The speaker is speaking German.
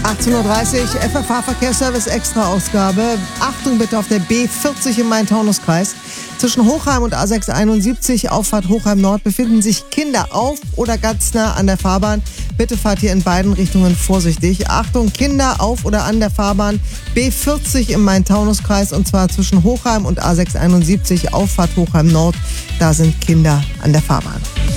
18.30 Uhr, FFH Verkehrsservice Extra-Ausgabe. Achtung bitte auf der B40 im Main-Taunus-Kreis. Zwischen Hochheim und A671, Auffahrt Hochheim Nord, befinden sich Kinder auf oder ganz nah an der Fahrbahn. Bitte fahrt hier in beiden Richtungen vorsichtig. Achtung, Kinder auf oder an der Fahrbahn. B40 im Main-Taunus-Kreis und zwar zwischen Hochheim und A671, Auffahrt Hochheim Nord. Da sind Kinder an der Fahrbahn.